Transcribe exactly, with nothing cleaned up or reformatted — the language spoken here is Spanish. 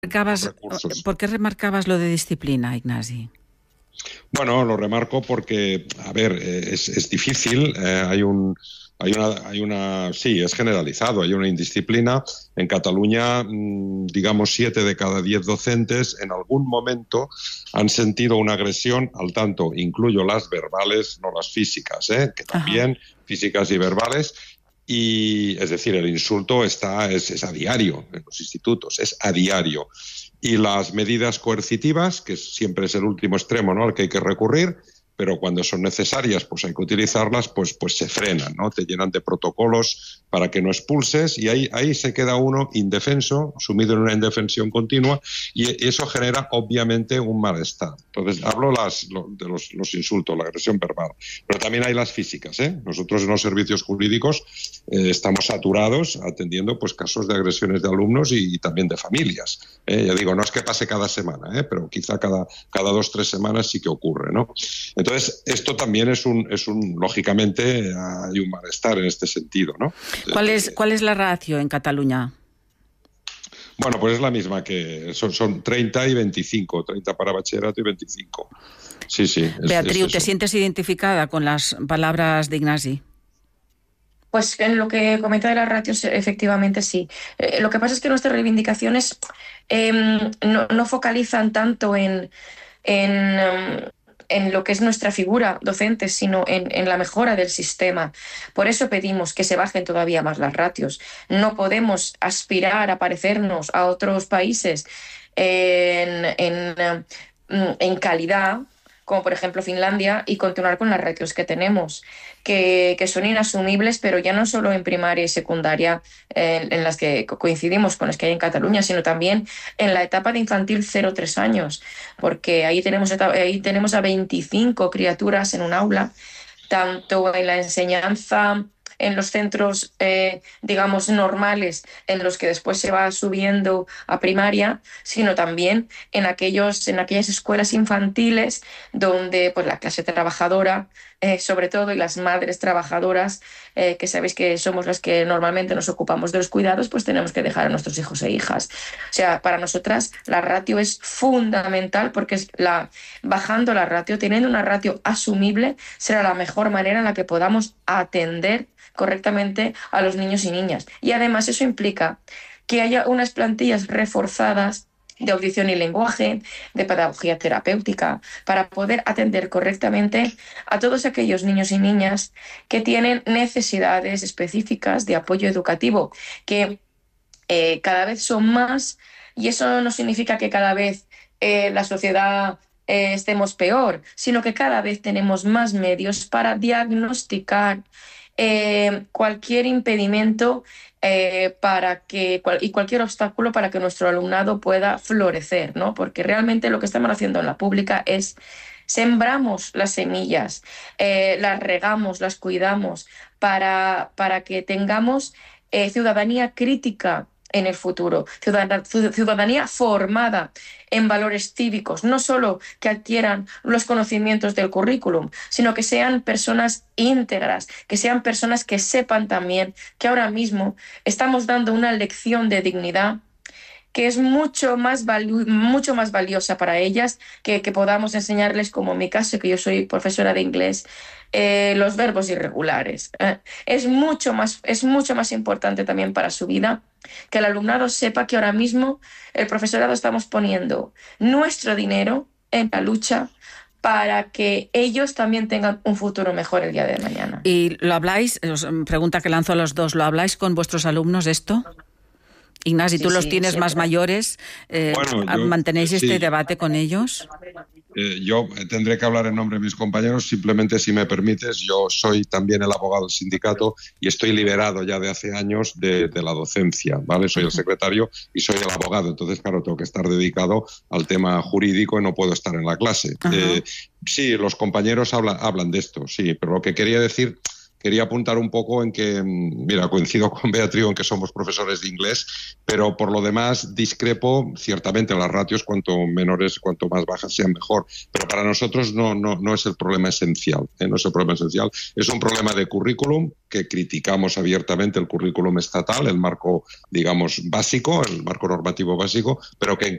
Remarcabas, recursos. ¿por qué remarcabas lo de disciplina, Ignasi? Bueno, lo remarco porque, a ver, eh, es, es difícil, eh, hay un... Hay una, hay una, sí, es generalizado, hay una indisciplina. En Cataluña, mmm, digamos, siete de cada diez docentes en algún momento han sentido una agresión, al tanto, incluyo las verbales, no las físicas, ¿eh? Que Ajá. también, físicas y verbales. Y, es decir, el insulto está, es, es a diario en los institutos, es a diario. Y las medidas coercitivas, que siempre es el último extremo, ¿no?, al que hay que recurrir, pero cuando son necesarias, pues hay que utilizarlas, pues, pues se frenan, ¿no? Te llenan de protocolos para que no expulses y ahí, ahí se queda uno indefenso, sumido en una indefensión continua y eso genera obviamente un malestar. Entonces, hablo las, lo, de los, los insultos, la agresión verbal, pero también hay las físicas, ¿eh? Nosotros en los servicios jurídicos eh, estamos saturados atendiendo pues casos de agresiones de alumnos y, y también de familias. ¿eh? Ya digo, no es que pase cada semana, ¿eh? Pero quizá cada, cada dos, tres semanas sí que ocurre, ¿no? Entonces, esto también es un, es un, lógicamente, hay un malestar en este sentido, ¿no? ¿Cuál es, cuál es la ratio en Cataluña? Bueno, pues es la misma que son, son treinta y veinticinco, treinta para bachillerato y veinticinco. Sí, sí. Es, Beatriu, es ¿te sientes identificada con las palabras de Ignasi? Pues en lo que comenta de las ratios, efectivamente sí. Eh, lo que pasa es que nuestras reivindicaciones eh, no, no focalizan tanto en, en, um, en lo que es nuestra figura docente, sino en, en la mejora del sistema. Por eso pedimos que se bajen todavía más las ratios. No podemos aspirar a parecernos a otros países en, en, en calidad, como por ejemplo Finlandia, y continuar con las ratios que tenemos, que, que son inasumibles, pero ya no solo en primaria y secundaria, en, en las que coincidimos con las que hay en Cataluña, sino también en la etapa de infantil cero tres años, porque ahí tenemos, ahí tenemos a veinticinco criaturas en un aula, tanto en la enseñanza en los centros, eh, digamos, normales, en los que después se va subiendo a primaria, sino también en, aquellos, en aquellas escuelas infantiles donde pues, la clase trabajadora, eh, sobre todo, y las madres trabajadoras, eh, que sabéis que somos las que normalmente nos ocupamos de los cuidados, pues tenemos que dejar a nuestros hijos e hijas. O sea, para nosotras la ratio es fundamental porque es la, bajando la ratio, teniendo una ratio asumible, será la mejor manera en la que podamos atender correctamente a los niños y niñas. Y además eso implica que haya unas plantillas reforzadas de audición y lenguaje, de pedagogía terapéutica, para poder atender correctamente a todos aquellos niños y niñas que tienen necesidades específicas de apoyo educativo, que eh, cada vez son más, y eso no significa que cada vez eh, la sociedad eh, estemos peor, sino que cada vez tenemos más medios para diagnosticar Eh, cualquier impedimento eh, para que, cual, y cualquier obstáculo para que nuestro alumnado pueda florecer, ¿no? Porque realmente lo que estamos haciendo en la pública es sembramos las semillas, eh, las regamos, las cuidamos para, para que tengamos eh, ciudadanía crítica en el futuro, ciudadanía formada en valores cívicos, no solo que adquieran los conocimientos del currículum, sino que sean personas íntegras, que sean personas que sepan también que ahora mismo estamos dando una lección de dignidad que es mucho más, vali- mucho más valiosa para ellas que, que podamos enseñarles, como en mi caso, que yo soy profesora de inglés, eh, los verbos irregulares. Eh, es, mucho más, es mucho más importante también para su vida que el alumnado sepa que ahora mismo el profesorado estamos poniendo nuestro dinero en la lucha para que ellos también tengan un futuro mejor el día de mañana. ¿Y lo habláis? Os pregunta que lanzo a los dos. ¿Lo habláis con vuestros alumnos esto? Ignasi, Sí, tú los sí, tienes siempre. más mayores. Eh, Bueno, yo, ¿Mantenéis este sí. debate con ellos? Eh, yo tendré que hablar en nombre de mis compañeros, simplemente si me permites, yo soy también el abogado del sindicato y estoy liberado ya de hace años de, de la docencia, ¿vale? Soy el secretario y soy el abogado, entonces claro, tengo que estar dedicado al tema jurídico y no puedo estar en la clase. Eh, sí, los compañeros hablan, hablan de esto, sí, pero lo que quería decir... Quería apuntar un poco en que, mira, coincido con Beatriu en que somos profesores de inglés, pero por lo demás discrepo, ciertamente las ratios cuanto menores, cuanto más bajas sean mejor, pero para nosotros no, no, no es el problema esencial, ¿eh? No es el problema esencial, es un problema de currículum, que criticamos abiertamente el currículum estatal, el marco, digamos, básico, el marco normativo básico, pero que en